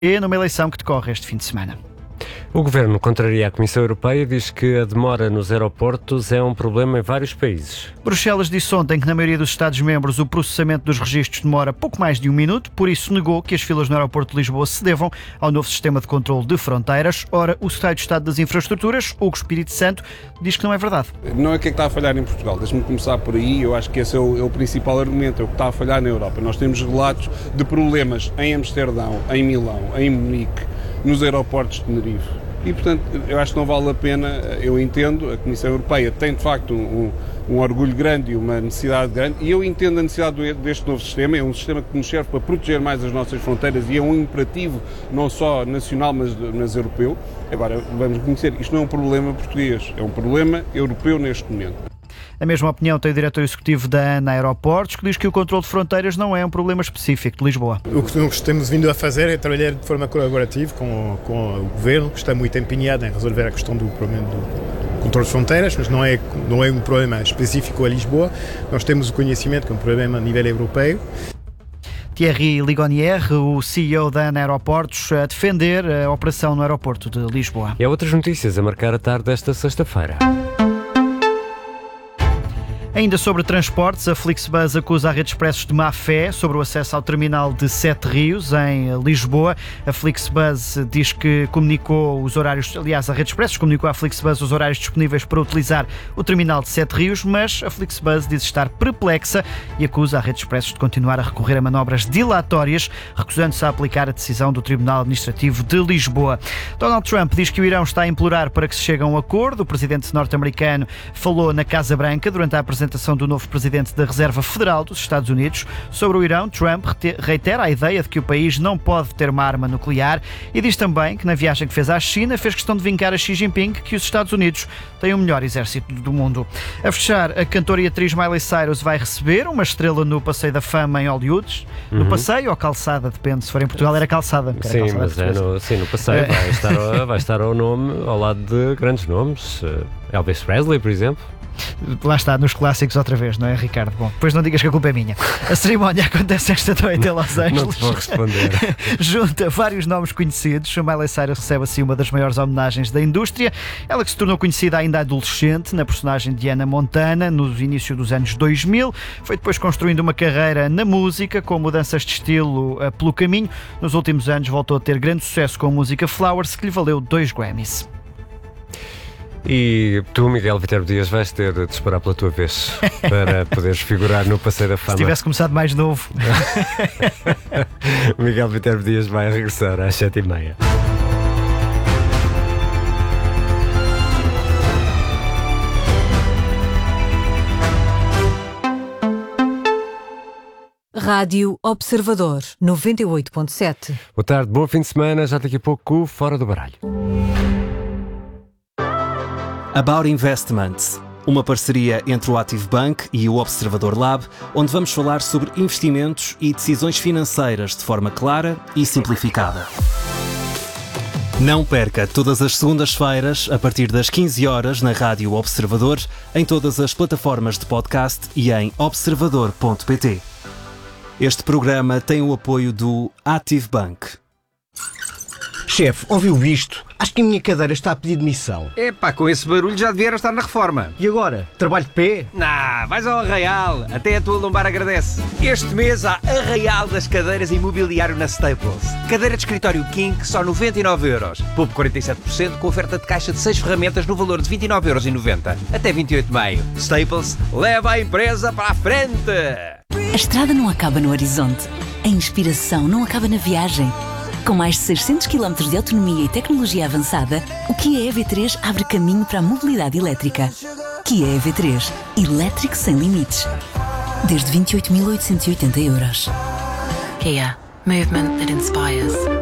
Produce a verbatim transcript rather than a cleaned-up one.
e numa eleição que decorre este fim de semana. O Governo contraria a Comissão Europeia e diz que a demora nos aeroportos é um problema em vários países. Bruxelas disse ontem que na maioria dos Estados-membros o processamento dos registros demora pouco mais de um minuto, por isso negou que as filas no aeroporto de Lisboa se devam ao novo sistema de controle de fronteiras. Ora, o secretário de Estado das Infraestruturas, Hugo Espírito Santo, diz que não é verdade. Não é o que é que está a falhar em Portugal, deixe-me começar por aí, eu acho que esse é o, é o principal argumento, é o que está a falhar na Europa. Nós temos relatos de problemas em Amsterdão, em Milão, em Munique, nos aeroportos de Tenerife. E, portanto, eu acho que não vale a pena, eu entendo, a Comissão Europeia tem, de facto, um, um orgulho grande e uma necessidade grande, e eu entendo a necessidade deste novo sistema, é um sistema que nos serve para proteger mais as nossas fronteiras e é um imperativo não só nacional, mas, mas europeu. Agora, vamos reconhecer, isto não é um problema português, é um problema europeu neste momento. A mesma opinião tem o diretor executivo da ANA Aeroportos, que diz que o controle de fronteiras não é um problema específico de Lisboa. O que nós temos vindo a fazer é trabalhar de forma colaborativa com, com o Governo, que está muito empenhado em resolver a questão do problema do controle de fronteiras, mas não é, não é um problema específico a Lisboa. Nós temos o conhecimento que é um problema a nível europeu. Thierry Ligonier, o C E O da ANA Aeroportos, a defender a operação no aeroporto de Lisboa. E há outras notícias a marcar a tarde desta sexta-feira. Ainda sobre transportes, a Flixbus acusa a Rede Expressos de má-fé sobre o acesso ao terminal de Sete Rios, em Lisboa. A Flixbus diz que comunicou os horários, aliás, a Rede Expressos comunicou à Flixbus os horários disponíveis para utilizar o terminal de Sete Rios, mas a Flixbus diz estar perplexa e acusa a Rede Expressos de continuar a recorrer a manobras dilatórias, recusando-se a aplicar a decisão do Tribunal Administrativo de Lisboa. Donald Trump diz que o Irão está a implorar para que se chegue a um acordo. O presidente norte-americano falou na Casa Branca durante a apresentação apresentação do novo presidente da Reserva Federal dos Estados Unidos. Sobre o Irão, Trump reitera a ideia de que o país não pode ter uma arma nuclear e diz também que na viagem que fez à China fez questão de vincar a Xi Jinping que os Estados Unidos têm o melhor exército do mundo. A fechar, a cantora e atriz Miley Cyrus vai receber uma estrela no Passeio da Fama em Hollywood. Uhum. No passeio ou calçada, depende, se for em Portugal era calçada. Era sim, calçada mas é no, sim, no passeio vai estar, vai estar ao nome, ao lado de grandes nomes, Elvis Presley, por exemplo. Lá está, nos clássicos outra vez, não é, Ricardo? Bom, depois não digas que a culpa é minha. A cerimónia acontece esta noite em Los Angeles. Não te vou responder. Junta vários nomes conhecidos. A Miley Cyrus recebe assim uma das maiores homenagens da indústria. Ela que se tornou conhecida ainda adolescente na personagem de Hannah Montana no início dos anos dois mil. Foi depois construindo uma carreira na música com mudanças de estilo pelo caminho. Nos últimos anos voltou a ter grande sucesso com a música Flowers, que lhe valeu dois Grammys. E tu, Miguel Viterbo Dias, vais ter de esperar pela tua vez para poderes figurar no Passeio da Fama. Se tivesse começado mais novo. Miguel Viterbo Dias vai regressar às sete e meia. Rádio Observador, noventa e oito ponto sete. Boa tarde, bom fim de semana. Já daqui a pouco, Fora do Baralho. About Investments, uma parceria entre o Active Bank e o Observador Lab, onde vamos falar sobre investimentos e decisões financeiras de forma clara e simplificada. Não perca todas as segundas-feiras, a partir das quinze horas, na Rádio Observador, em todas as plataformas de podcast e em observador ponto pt. Este programa tem o apoio do Active Bank. Chefe, ouviu isto? Acho que a minha cadeira está a pedir demissão. Epá, com esse barulho já devia estar na reforma. E agora? Trabalho de pé? Nah, vais ao Arraial. Até a tua lombar agradece. Este mês há Arraial das cadeiras e mobiliário na Staples. Cadeira de escritório King, só noventa e nove euros. Poupe quarenta e sete por cento com oferta de caixa de seis ferramentas no valor de vinte e nove euros e noventa. Até vinte e oito de maio. Staples, leva a empresa para a frente! A estrada não acaba no horizonte. A inspiração não acaba na viagem. Com mais de seiscentos quilómetros de autonomia e tecnologia avançada, o Kia E V três abre caminho para a mobilidade elétrica. Kia E V três. Elétrico sem limites. Desde vinte e oito mil oitocentos e oitenta euros. Kia. Movement that inspires.